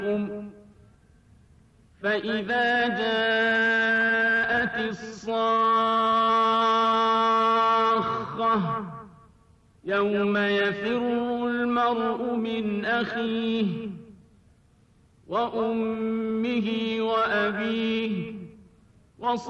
فإذا جاءت الصاخة يوم يفر المرء من أخيه وأمه وأبيه